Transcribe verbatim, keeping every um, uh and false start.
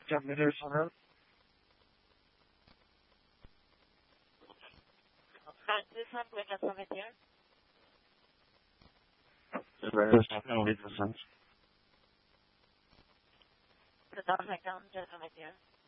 quatre mille deux cent neuf. trente-deux cent pour quatre cent vingt et un. Eh ben, ça fait envie de ça. sept cent cinquante, quatre cent vingt et un.